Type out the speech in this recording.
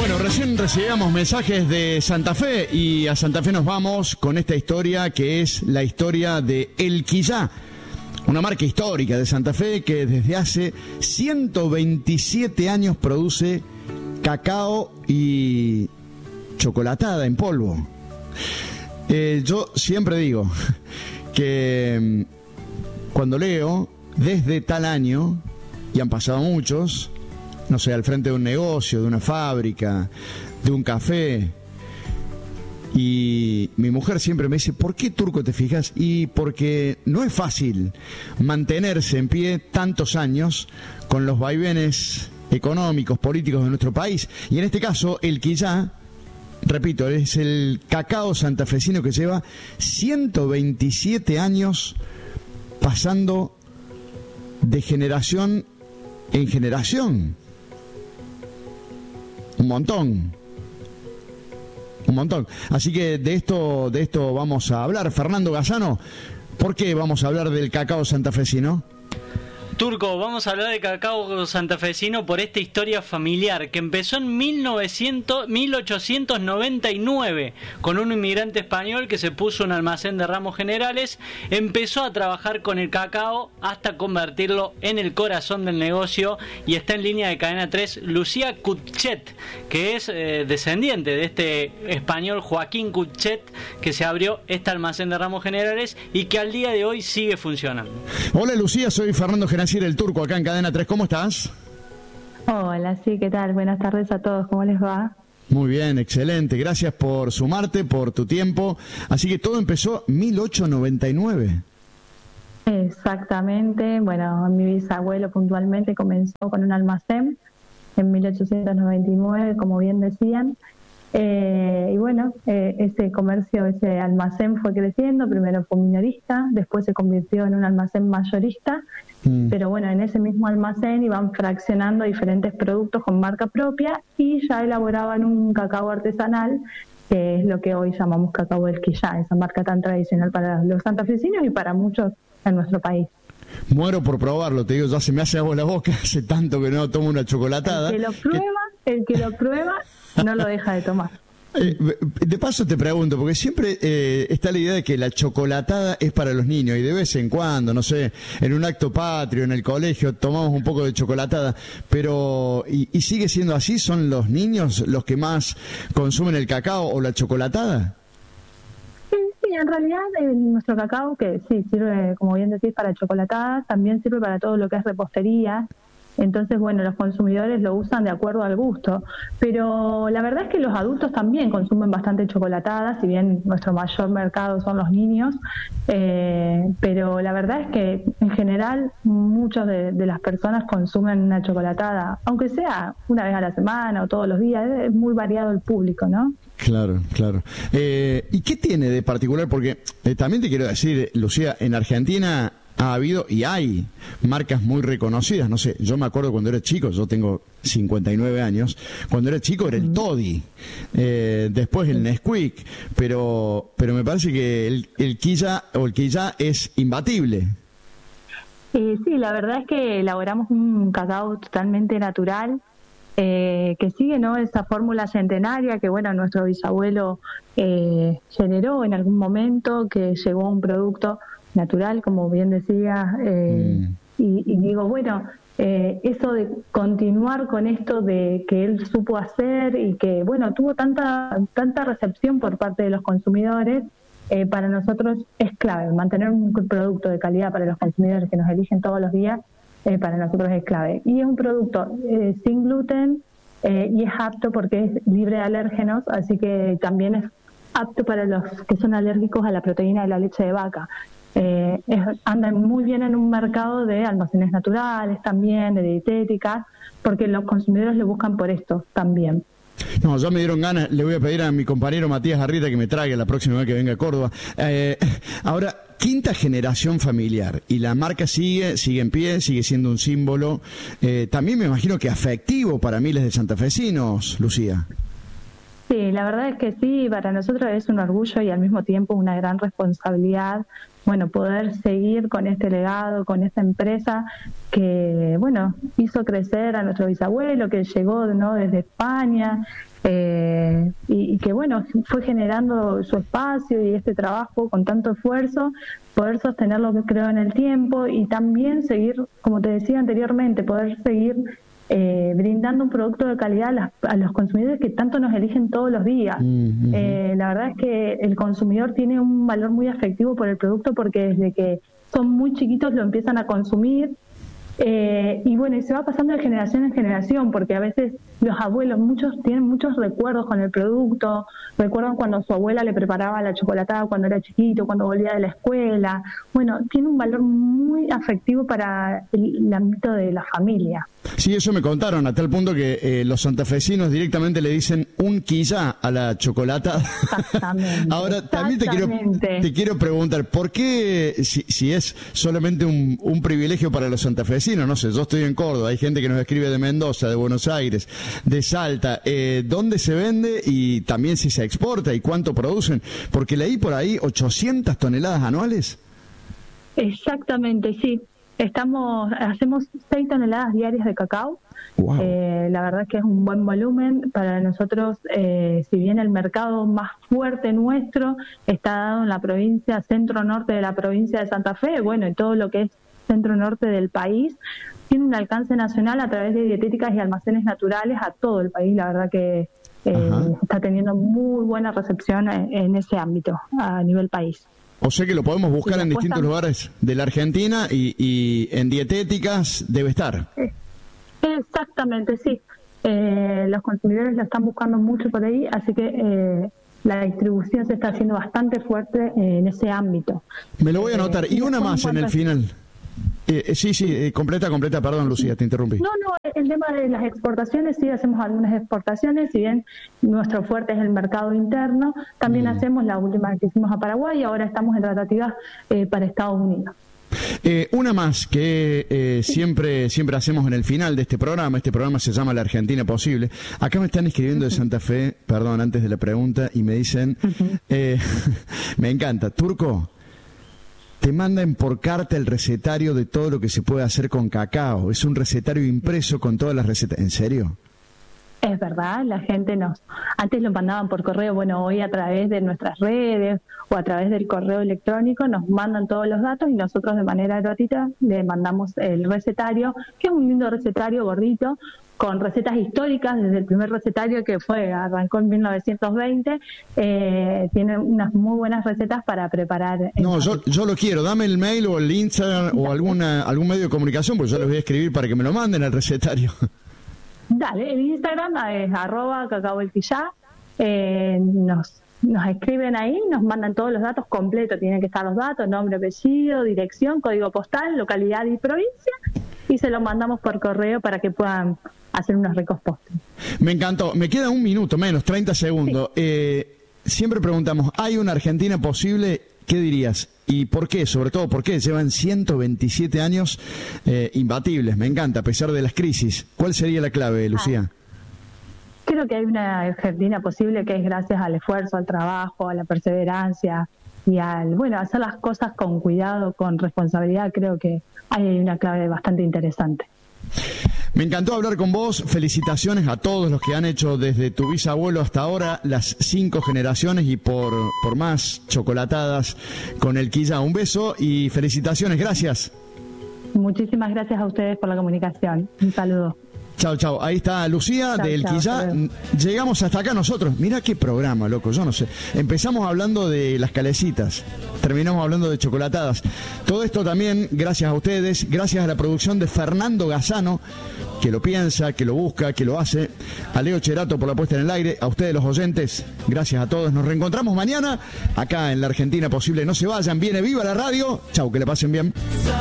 Bueno, recién recibíamos mensajes de Santa Fe y a Santa Fe nos vamos con esta historia que es la historia de El Quillá, una marca histórica de Santa Fe que desde hace 127 años produce cacao y chocolatada en polvo. Yo siempre digo que cuando leo desde tal año, y han pasado muchos, no sé, al frente de un negocio, de una fábrica, de un café, y mi mujer siempre me dice, ¿por qué, Turco, te fijas? Y porque no es fácil mantenerse en pie tantos años con los vaivenes económicos, políticos de nuestro país. Y en este caso, el Quillá, repito, es el cacao santafesino que lleva 127 años pasando de generación en generación. Un montón. Así que de esto vamos a hablar. Fernando Gazzano, ¿por qué vamos a hablar del cacao santafesino? Turco, vamos a hablar de cacao santafesino por esta historia familiar que empezó en 1899 con un inmigrante español que se puso un almacén de ramos generales, empezó a trabajar con el cacao hasta convertirlo en el corazón del negocio, y está en línea de Cadena 3 Lucía Cutchet, que es descendiente de este español Joaquín Cutchet, que se abrió este almacén de ramos generales y que al día de hoy sigue funcionando. Hola Lucía, soy Fernando Genacier, el Turco, acá en Cadena 3. ¿Cómo estás? Hola, sí, ¿qué tal? Buenas tardes a todos, ¿cómo les va? Muy bien, excelente. Gracias por sumarte, por tu tiempo. Así que todo empezó en 1899. Exactamente. Bueno, mi bisabuelo puntualmente comenzó con un almacén en 1899, como bien decían. Y bueno, ese comercio, ese almacén fue creciendo. Primero fue minorista, después se convirtió en un almacén mayorista. Pero bueno, en ese mismo almacén iban fraccionando diferentes productos con marca propia y ya elaboraban un cacao artesanal, que es lo que hoy llamamos cacao del Quillá, esa marca tan tradicional para los santafesinos y para muchos en nuestro país. Muero por probarlo, te digo, ya se me hace agua la boca, hace tanto que no tomo una chocolatada. El que lo prueba no lo deja de tomar. De paso te pregunto, porque siempre está la idea de que la chocolatada es para los niños y de vez en cuando, no sé, en un acto patrio, en el colegio, tomamos un poco de chocolatada, pero ¿y sigue siendo así? ¿Son los niños los que más consumen el cacao o la chocolatada? Sí, en realidad nuestro cacao, que sí sirve, como bien decís, para chocolatada, también sirve para todo lo que es repostería. Entonces, bueno, los consumidores lo usan de acuerdo al gusto, pero la verdad es que los adultos también consumen bastante chocolatada, si bien nuestro mayor mercado son los niños, pero la verdad es que en general muchas de las personas consumen una chocolatada, aunque sea una vez a la semana o todos los días, es muy variado el público, ¿no? Claro. ¿Y qué tiene de particular? Porque también te quiero decir, Lucía, en Argentina ha habido y hay marcas muy reconocidas. No sé, yo me acuerdo cuando era chico, yo tengo 59 años, cuando era chico era el Toddy, después el Nesquik, pero me parece que el Quillá o el Quillá es imbatible. Sí, la verdad es que elaboramos un cacao totalmente natural, que sigue, ¿no?, esa fórmula centenaria que, bueno, nuestro bisabuelo generó en algún momento, que llegó a un producto natural, como bien decía, y digo, bueno, eso de continuar con esto de que él supo hacer y que, bueno, tuvo tanta recepción por parte de los consumidores, para nosotros es clave. Mantener un producto de calidad para los consumidores que nos eligen todos los días, para nosotros es clave. Y es un producto sin gluten, y es apto porque es libre de alérgenos, así que también es apto para los que son alérgicos a la proteína de la leche de vaca. Anda muy bien en un mercado de almacenes naturales también, de dietéticas, porque los consumidores lo buscan por esto también. No, ya me dieron ganas, le voy a pedir a mi compañero Matías Arrieta que me traiga la próxima vez que venga a Córdoba. Ahora, quinta generación familiar, y la marca sigue en pie, sigue siendo un símbolo, también me imagino que afectivo para miles de santafesinos, Lucía. Sí, la verdad es que sí, para nosotros es un orgullo y al mismo tiempo una gran responsabilidad, bueno, poder seguir con este legado, con esta empresa que, bueno, hizo crecer a nuestro bisabuelo, que llegó, ¿no?, desde España, y que, bueno, fue generando su espacio y este trabajo con tanto esfuerzo, poder sostenerlo, creo, en el tiempo y también seguir, como te decía anteriormente, poder seguir brindando un producto de calidad a los consumidores que tanto nos eligen todos los días. La verdad es que el consumidor tiene un valor muy afectivo por el producto porque desde que son muy chiquitos lo empiezan a consumir. Y bueno, y se va pasando de generación en generación, porque a veces los abuelos, muchos tienen muchos recuerdos con el producto, recuerdan cuando su abuela le preparaba la chocolatada cuando era chiquito, cuando volvía de la escuela. Bueno, tiene un valor muy afectivo para el ámbito de la familia. Sí, eso me contaron, a tal punto que los santafesinos directamente le dicen un quillá a la chocolatada. Exactamente. Ahora, también te quiero preguntar, ¿por qué, si es solamente un privilegio para los santafesinos? No sé, yo estoy en Córdoba, hay gente que nos escribe de Mendoza, de Buenos Aires, de Salta, ¿dónde se vende y también si se exporta y cuánto producen? Porque leí por ahí 800 toneladas anuales. Exactamente, sí. Hacemos 6 toneladas diarias de cacao. Wow. La verdad es que es un buen volumen para nosotros. Si bien el mercado más fuerte nuestro está dado en la provincia centro-norte de la provincia de Santa Fe, bueno, y todo lo que es centro-norte del país, tiene un alcance nacional a través de dietéticas y almacenes naturales a todo el país. La verdad que está teniendo muy buena recepción en ese ámbito a nivel país. O sea que lo podemos buscar en distintos lugares de la Argentina y en dietéticas debe estar. Exactamente, sí. Los consumidores lo están buscando mucho por ahí, así que la distribución se está haciendo bastante fuerte en ese ámbito. Me lo voy a anotar. Y una más en el final. Completa, perdón, Lucía, te interrumpí. No, el tema de las exportaciones, sí, hacemos algunas exportaciones, si bien nuestro fuerte es el mercado interno, también hacemos la última que hicimos a Paraguay y ahora estamos en tratativas para Estados Unidos. Una más que siempre hacemos en el final de este programa se llama La Argentina Posible. Acá me están escribiendo de Santa Fe, perdón, antes de la pregunta, y me dicen, me encanta, Turco, te mandan por carta el recetario de todo lo que se puede hacer con cacao. Es un recetario impreso con todas las recetas. ¿En serio? Es verdad, la gente antes lo mandaban por correo, bueno, hoy a través de nuestras redes o a través del correo electrónico nos mandan todos los datos y nosotros de manera gratuita le mandamos el recetario, que es un lindo recetario gordito, con recetas históricas, desde el primer recetario que arrancó en 1920, tiene unas muy buenas recetas para preparar. No, yo lo quiero, dame el mail o el Instagram o algún medio de comunicación, porque yo les voy a escribir para que me lo manden el recetario. Dale, el Instagram es @cacaoelquillá, nos escriben ahí, nos mandan todos los datos completos, tienen que estar los datos, nombre, apellido, dirección, código postal, localidad y provincia, y se los mandamos por correo para que puedan hacer unos ricos postres. Me encantó, me queda un minuto menos, 30 segundos. Sí. Siempre preguntamos, ¿hay una Argentina posible? ¿Qué dirías? ¿Y por qué? Sobre todo, ¿por qué? Llevan 127 años imbatibles, me encanta, a pesar de las crisis. ¿Cuál sería la clave, Lucía? Creo que hay una Argentina posible que es gracias al esfuerzo, al trabajo, a la perseverancia y hacer las cosas con cuidado, con responsabilidad. Creo que hay una clave bastante interesante. Me encantó hablar con vos, felicitaciones a todos los que han hecho desde tu bisabuelo hasta ahora las 5 generaciones y por más chocolatadas con el quillá. Un beso y felicitaciones, gracias. Muchísimas gracias a ustedes por la comunicación. Un saludo. Chao. Ahí está Lucía del Quillá. Llegamos hasta acá nosotros. Mirá qué programa, loco, yo no sé. Empezamos hablando de las calecitas, terminamos hablando de chocolatadas. Todo esto también gracias a ustedes, gracias a la producción de Fernando Gazzano, que lo piensa, que lo busca, que lo hace. A Leo Cherato por la puesta en el aire. A ustedes los oyentes, gracias a todos. Nos reencontramos mañana acá en La Argentina Posible. No se vayan, viene Viva la Radio. Chau, que le pasen bien.